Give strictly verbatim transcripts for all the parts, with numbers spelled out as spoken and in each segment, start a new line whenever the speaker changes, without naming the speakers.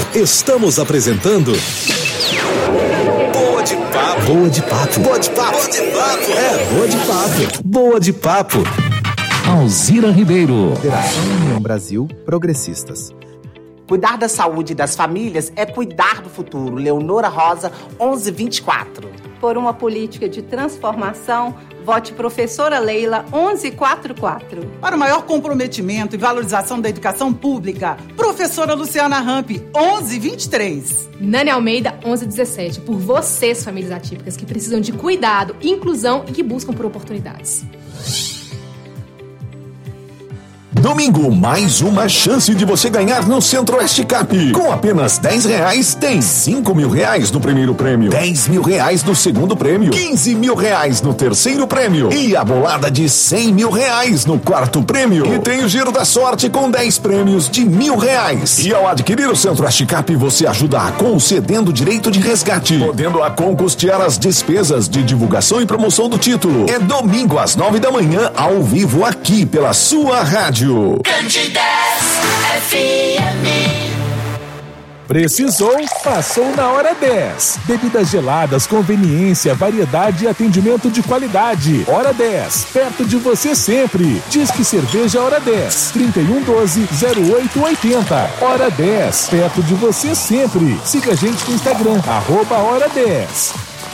Estamos apresentando Boa de Papo. Boa de Papo. Boa de Papo. Boa de Papo. É, Boa de Papo. Boa de Papo.
Alzira Ribeiro.
Federação União Brasil Progressistas.
Cuidar da saúde das famílias é cuidar do futuro. Leonora Rosa, onze vinte e quatro.
Por uma política de transformação, vote Professora Leila, onze quarenta e quatro.
Para o maior comprometimento e valorização da educação pública, Professora Luciana Ramp, onze vinte e três.
Nani Almeida, onze dezessete. Por vocês, famílias atípicas, que precisam de cuidado, inclusão e que buscam por oportunidades.
Domingo, mais uma chance de você ganhar no Centro-Oeste Cap. Com apenas dez reais, tem cinco mil reais no primeiro prêmio, dez mil reais no segundo prêmio, quinze mil reais no terceiro prêmio e a bolada de cem mil reais no quarto prêmio. E tem o Giro da Sorte com dez prêmios de mil reais. E ao adquirir o Centro-Oeste Cap, você ajuda a concedendo direito de resgate, podendo a concustear as despesas de divulgação e promoção do título. É domingo às nove da manhã, ao vivo aqui pela sua rádio.
Candidez F M.
Precisou? Passou na hora dez. Bebidas geladas, conveniência, variedade e atendimento de qualidade. Hora dez, perto de você sempre. Disque Cerveja Hora dez, trinta e um doze, zero oito oitenta. Hora dez, perto de você sempre. Siga a gente no Instagram, arroba Hora dez.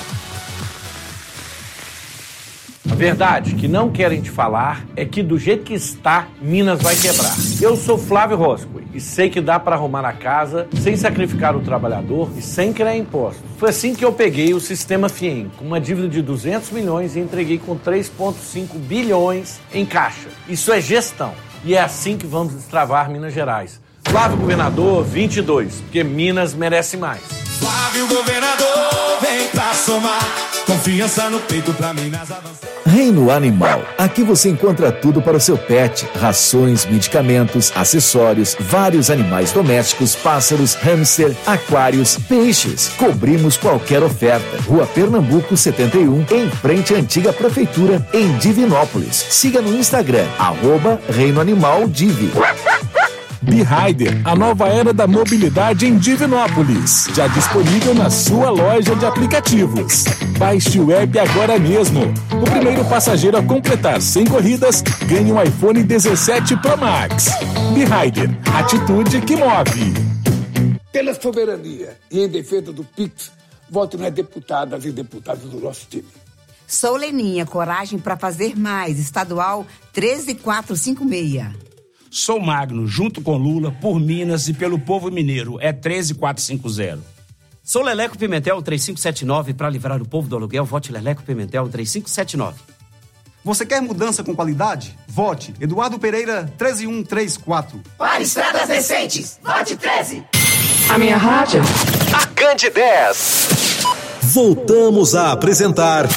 A verdade que não querem te falar é que do jeito que está, Minas vai quebrar. Eu sou Flávio Roscoe e sei que dá para arrumar a casa sem sacrificar o trabalhador e sem criar impostos. Foi assim que eu peguei o Sistema Fiem, com uma dívida de duzentos milhões e entreguei com três vírgula cinco bilhões em caixa. Isso é gestão e é assim que vamos destravar Minas Gerais. Flávio Governador vinte e dois, porque Minas merece mais.
Flávio Governador, vem pra somar. Confiança no peito pra Minas avançar.
Reino Animal. Aqui você encontra tudo para o seu pet. Rações, medicamentos, acessórios, vários animais domésticos, pássaros, hamster, aquários, peixes. Cobrimos qualquer oferta. Rua Pernambuco setenta e um, em frente à antiga prefeitura, em Divinópolis. Siga no Instagram, arroba Reino Animal Divi.
B-Rider, a nova era da mobilidade em Divinópolis. Já disponível na sua loja de aplicativos. Baixe o app agora mesmo. O primeiro passageiro a completar cem corridas ganha um iPhone dezessete Pro Max. B-Rider, atitude que move.
Pela soberania e em defesa do Pix, voto nas deputadas e deputados do nosso time.
Sou Leninha, coragem para fazer mais. Estadual treze mil quatrocentos e cinquenta e seis.
Sou Magno, junto com Lula, por Minas e pelo povo mineiro. É treze mil quatrocentos e cinquenta.
Sou Leleco Pimentel, três cinco sete nove. Para livrar o povo do aluguel, vote Leleco Pimentel, três cinco sete nove.
Você quer mudança com qualidade? Vote Eduardo Pereira, treze mil cento e trinta e quatro.
Para estradas decentes, vote treze.
A minha rádio.
A Candidez. Voltamos a apresentar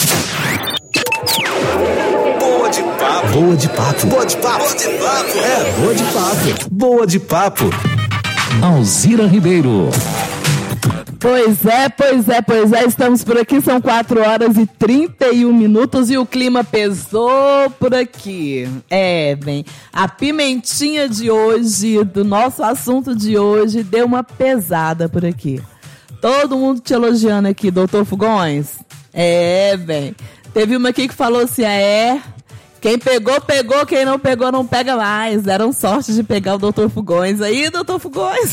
Boa de Papo. Boa de Papo. Boa de Papo. Boa de Papo. É, Boa de Papo. Boa de Papo.
Alzira Ribeiro.
Pois é, pois é, pois é, estamos por aqui, são quatro horas e trinta e um minutos e o clima pesou por aqui. É, bem, a pimentinha de hoje, do nosso assunto de hoje, deu uma pesada por aqui. Todo mundo te elogiando aqui, doutor Fugões. É, bem, teve uma aqui que falou assim, é... Quem pegou, pegou. Quem não pegou, não pega mais. Deram sorte de pegar o doutor Fugões. Aí, doutor Fugões.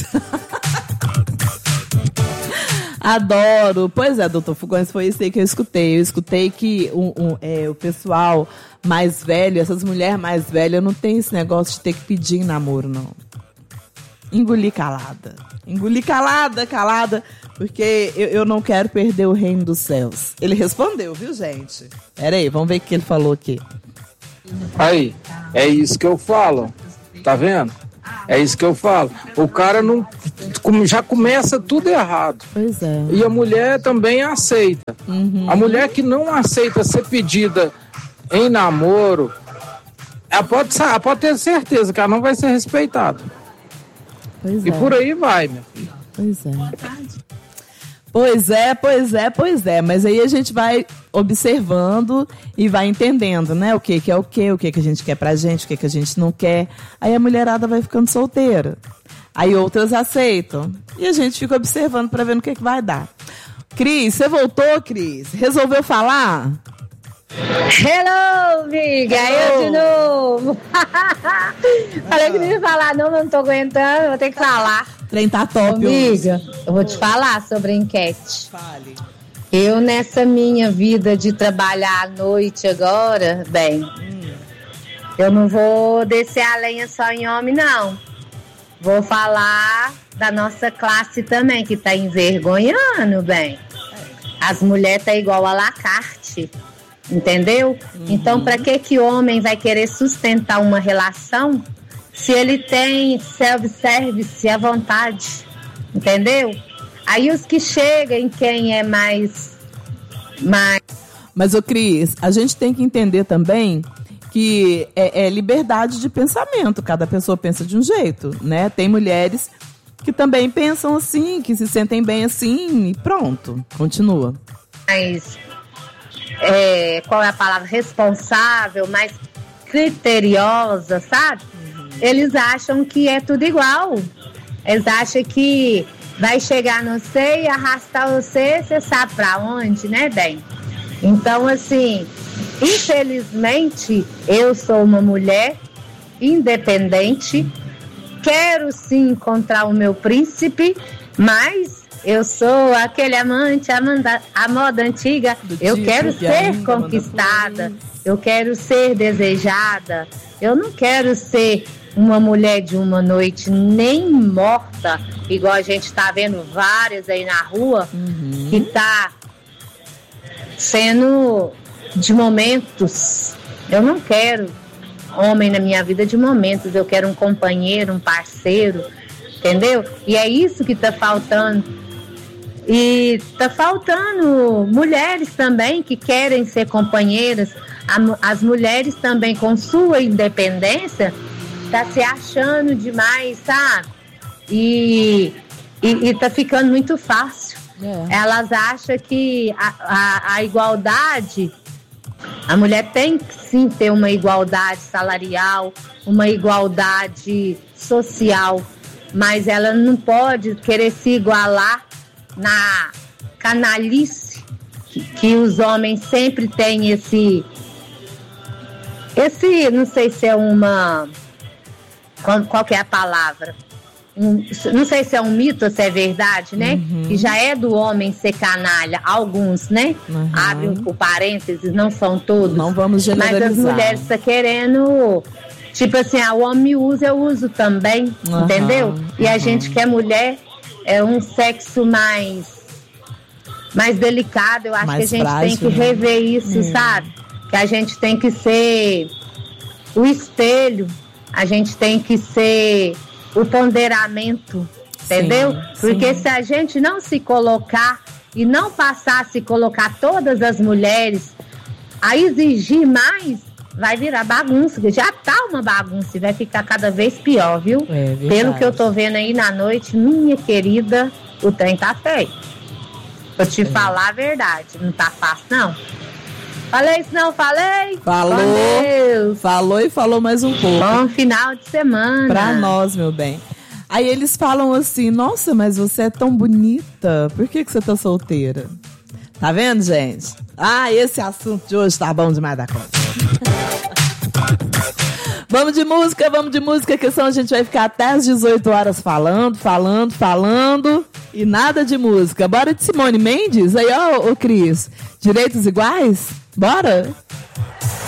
Adoro. Pois é, doutor Fugões, foi isso aí que eu escutei. Eu escutei que um, um, é, o pessoal mais velho, essas mulheres mais velhas, não tem esse negócio de ter que pedir em namoro, não. Engoli calada. Engoli calada, calada, porque eu, eu não quero perder o reino dos céus. Ele respondeu, viu, gente? Pera aí, vamos ver o que ele falou aqui.
Aí, é isso que eu falo, tá vendo? É isso que eu falo. O cara não já começa tudo errado.
Pois é.
E a mulher também aceita.
Uhum.
A mulher que não aceita ser pedida em namoro, ela pode, ela pode ter certeza que ela não vai ser respeitada.
Pois
e
é.
por aí vai, meu filho.
Pois é. Pois é, pois é, pois é. Mas aí a gente vai observando e vai entendendo, né? O que, que é o que, o que, que a gente quer pra gente, o que, que a gente não quer. Aí a mulherada vai ficando solteira. Aí outras aceitam. E a gente fica observando para ver no que, que vai dar. Cris, você voltou, Cris? Resolveu falar?
Hello, amiga! Eu de novo! Falei que não ia falar, não, mas não tô aguentando, vou ter que falar.
Trem tá top,
amiga, eu vou te falar sobre a enquete. Fale. Eu, nessa minha vida de trabalhar à noite agora, bem, hum. eu não vou descer a lenha só em homem, não. Vou falar da nossa classe também, que tá envergonhando, bem. As mulheres tá igual a la carte. Entendeu? Uhum. Então, para que que o homem vai querer sustentar uma relação se ele tem self-service à vontade? Entendeu? Aí os que chegam em quem é mais... mais...
Mas, ô Cris, a gente tem que entender também que é, é liberdade de pensamento. Cada pessoa pensa de um jeito, né? Tem mulheres que também pensam assim, que se sentem bem assim e pronto. Continua.
Mas... É, qual é a palavra? Responsável, mais criteriosa, sabe? Uhum. Eles acham que é tudo igual. Eles acham que vai chegar no você e arrastar você, você sabe pra onde, né, bem? Então, assim, infelizmente, eu sou uma mulher independente, quero sim encontrar o meu príncipe, mas... eu sou aquele amante, amanda, a moda antiga. Do eu quero ser conquistada. Eu quero ser desejada. Eu não quero ser uma mulher de uma noite nem morta, igual a gente tá vendo várias aí na rua, uhum. que tá sendo de momentos. Eu não quero homem na minha vida de momentos. Eu quero um companheiro, um parceiro, entendeu? E é isso que tá faltando. E tá faltando mulheres também que querem ser companheiras. As mulheres também, com sua independência, tá se achando demais, sabe? E, e, e tá ficando muito fácil. É. Elas acham que a, a, a igualdade, a mulher tem que sim ter uma igualdade salarial, uma igualdade social, mas ela não pode querer se igualar na canalice que, que os homens sempre têm esse esse, não sei se é uma qual, qual que é a palavra, um, não sei se é um mito ou se é verdade, né? Uhum. Que já é do homem ser canalha, alguns, né? Uhum. Abre um parênteses, não são todos.
Não vamos generalizar.
Mas as mulheres estão querendo, tipo assim, ah, o homem usa, eu uso também, uhum. entendeu? E uhum. a gente que é mulher é um sexo mais, mais delicado. Eu acho mais que a gente frágil, tem que rever isso, hum. sabe? Que a gente tem que ser o espelho, a gente tem que ser o ponderamento, entendeu? Sim, porque sim. se a gente não se colocar e não passar a se colocar todas as mulheres a exigir mais, vai virar bagunça, que já tá uma bagunça e vai ficar cada vez pior, viu? É, pelo que eu tô vendo aí na noite, minha querida, o trem tá feio. Vou te é. falar a verdade, não tá fácil, não. Falei isso não, falei?
Falou, falou e falou mais um pouco.
Bom final de semana.
Pra nós, meu bem. Aí eles falam assim, nossa, mas você é tão bonita, por que que você tá solteira? Tá vendo, gente? Ah, esse assunto de hoje tá bom demais da conta. Vamos de música, vamos de música, que senão a gente vai ficar até às dezoito horas falando, falando, falando e nada de música. Bora de Simone Mendes? Aí, ó, ô Cris, direitos iguais? Bora?